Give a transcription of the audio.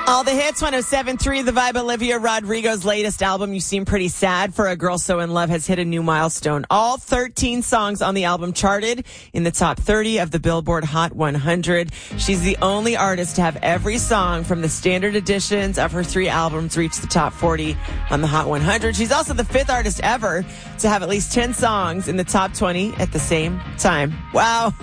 All the hits, 107.3 The Vibe. Olivia Rodrigo's latest album, You Seem Pretty Sad for a Girl So in Love, has hit a new milestone. All 13 songs on the album charted in the top 30 of the Billboard Hot 100. She's the only artist to have every song from the standard editions of her 3 albums reach the top 40 on the Hot 100. She's also the 5th artist ever to have at least 10 songs in the top 20 at the same time. Wow.